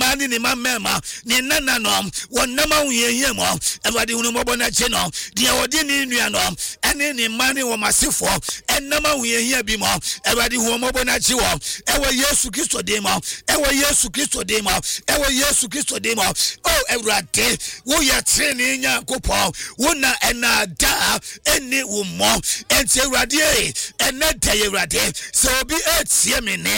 mani ni mamema ni nana no wonama uyehie mo Awurade hunu mobo na che no de wodi ni nua no ene ni mani wo masefo enama uyehie bi mo Awurade hunu mobo na che wo ewo Yesu Kristo de mo ewo Yesu Kristo de mo ewo Yesu Kristo de mo oh Awurade wo ye treni Nyankopon wo na ena da eni wo mo enti Awurade ena da Awurade so obi etie me ne